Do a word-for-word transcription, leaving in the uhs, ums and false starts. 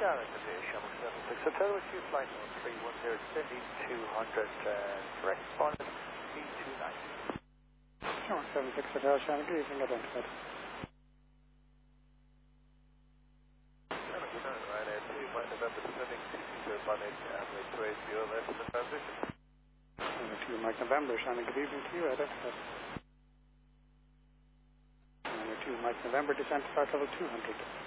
Shannon, the Shamrock seven six Hotel with you, flight one three one zero, descending two hundred, uh, direct respondent, B two nine. Shamrock seven six Hotel, Shannon, good evening, identified. Shannon, good night, right, uh, two Mike November, descending two zero one eight, average to eight zero, left in the transition. two Mike November, Shannon, good evening to you, identified. two Mike November, descent to start level two hundred.